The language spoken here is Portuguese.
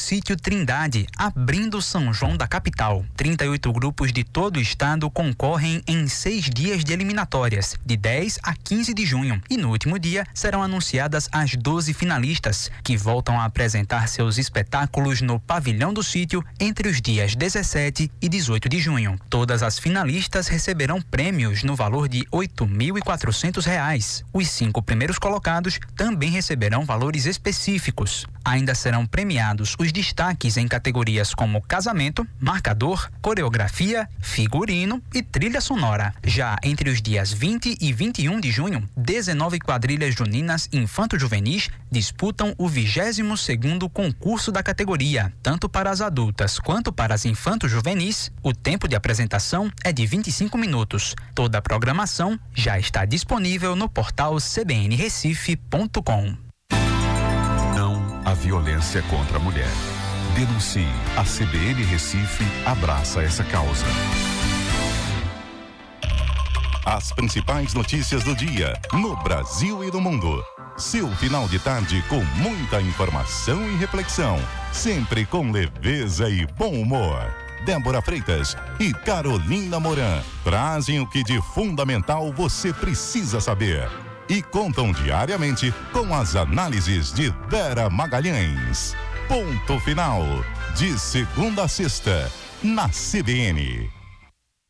Sítio Trindade, abrindo São João da capital. 38 grupos de todo o estado concorrem em 6 dias de eliminatórias, de 10 a 15 de junho. E no último dia serão anunciadas as 12 finalistas, que voltam a apresentar seus espetáculos no Pavilhão do Sítio entre os dias 17 e 18 de junho. Todas as finalistas receberão prêmios no valor de R$ 8.400. Os 5 primeiros colocados também receberão valores específicos. Ainda serão premiados os destaques em categorias como casamento, marcador, coreografia, figurino e trilha sonora. Já entre os dias 20 e 21 de junho, 19 quadrilhas juninas infanto-juvenis disputam o 22º concurso da categoria. Tanto para as adultas quanto para as infanto-juvenis, o tempo de apresentação é de 25 minutos. Toda a programação já está disponível no portal cbnrecife.com. Não à violência contra a mulher. Denuncie. A CBN Recife abraça essa causa. As principais notícias do dia, no Brasil e no mundo. Seu final de tarde com muita informação e reflexão. Sempre com leveza e bom humor. Débora Freitas e Carolina Moran trazem o que de fundamental você precisa saber. E contam diariamente com as análises de Vera Magalhães. Ponto final, de segunda a sexta, na CBN.